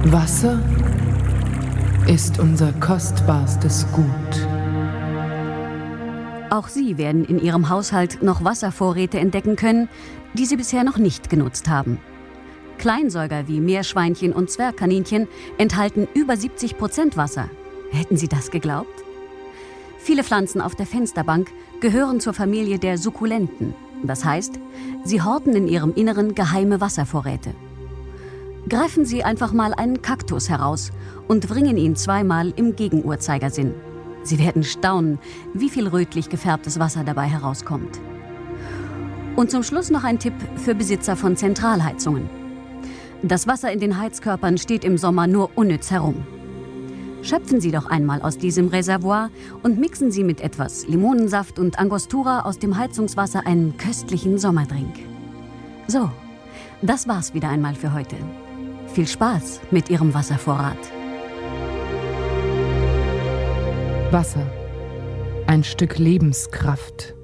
Wasser ist unser kostbarstes Gut. Auch Sie werden in Ihrem Haushalt noch Wasservorräte entdecken können, die Sie bisher noch nicht genutzt haben. Kleinsäuger wie Meerschweinchen und Zwergkaninchen enthalten über 70% Wasser. Hätten Sie das geglaubt? Viele Pflanzen auf der Fensterbank gehören zur Familie der Sukkulenten. Das heißt, sie horten in ihrem Inneren geheime Wasservorräte. Greifen Sie einfach mal einen Kaktus heraus und wringen ihn zweimal im Gegenuhrzeigersinn. Sie werden staunen, wie viel rötlich gefärbtes Wasser dabei herauskommt. Und zum Schluss noch ein Tipp für Besitzer von Zentralheizungen. Das Wasser in den Heizkörpern steht im Sommer nur unnütz herum. Schöpfen Sie doch einmal aus diesem Reservoir und mixen Sie mit etwas Limonensaft und Angostura aus dem Heizungswasser einen köstlichen Sommerdrink. So, das war's wieder einmal für heute. Viel Spaß mit Ihrem Wasservorrat. Wasser, ein Stück Lebenskraft.